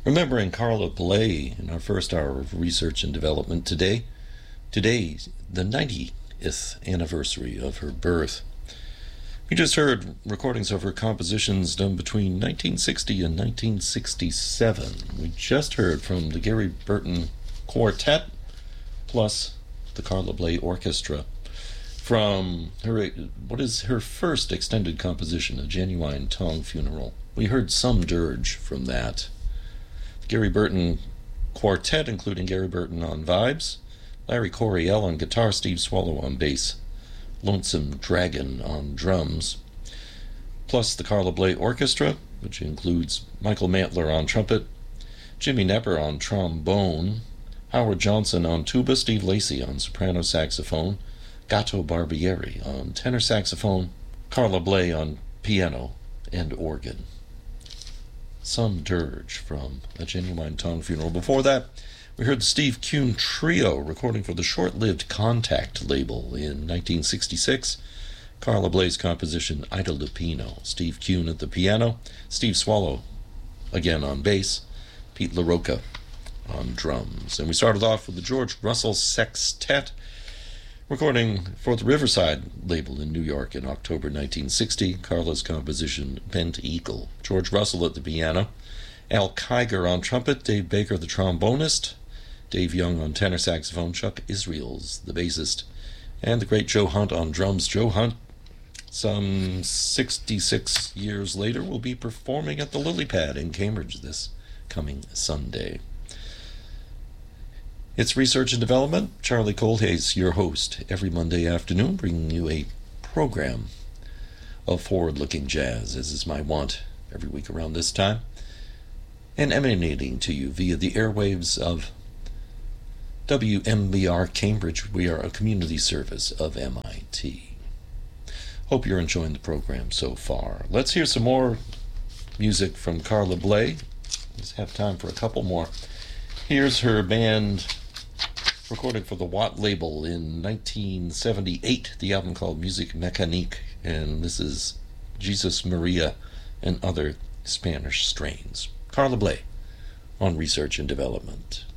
Remembering Carla Bley in our first hour of research and development today. Today's the 90th anniversary of her birth. We just heard recordings of her compositions done between 1960 and 1967. We just heard from the Gary Burton Quartet plus the Carla Bley Orchestra from what is her first extended composition, A Genuine Tongue Funeral. We heard some dirge from that. The Gary Burton Quartet, including Gary Burton on vibes, Larry Coryell on guitar, Steve Swallow on bass, Lonesome Dragon on drums, plus the Carla Bley Orchestra, which includes Michael Mantler on trumpet, Jimmy Knepper on trombone, Howard Johnson on tuba, Steve Lacy on soprano saxophone, Gato Barbieri on tenor saxophone, Carla Bley on piano and organ. Some dirge from A Genuine Tongue Funeral. Before that, we heard the Steve Kuhn Trio recording for the short-lived Contact label in 1966. Carla Bley's composition, Ida Lupino. Steve Kuhn at the piano, Steve Swallow again on bass, Pete LaRocca on drums. And we started off with the George Russell Sextet, recording for the Riverside label in New York in October 1960. Carla's composition, Bent Eagle. George Russell at the piano, Al Kiger on trumpet, Dave Baker the trombonist, Dave Young on tenor saxophone, Chuck Israels the bassist, and the great Joe Hunt on drums. Joe Hunt, some 66 years later, will be performing at the Lily Pad in Cambridge this coming Sunday. It's Research and Development. Charlie Colhayes, your host, every Monday afternoon, bringing you a program of forward-looking jazz, as is my wont every week around this time, and emanating to you via the airwaves of WMBR Cambridge. We are a community service of MIT. Hope you're enjoying the program so far. Let's hear some more music from Carla Bley. Let's have time for a couple more. Here's her band recorded for the Watt label in 1978, the album called Musique Mécanique, and this is Jesus Maria and Other Spanish Strains. Carla Bley on Research and Development.